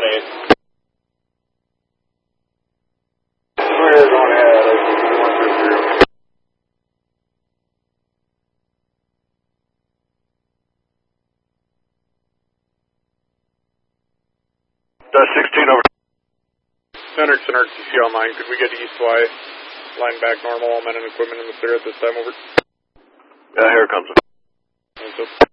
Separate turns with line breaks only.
1-8.
Clear, going ahead. 130.
That's 16 over.
Hendrickson RTC online. Could we get East Y? Line back normal, all men and equipment in the clear at this time, over.
Yeah, here it comes.
That's it.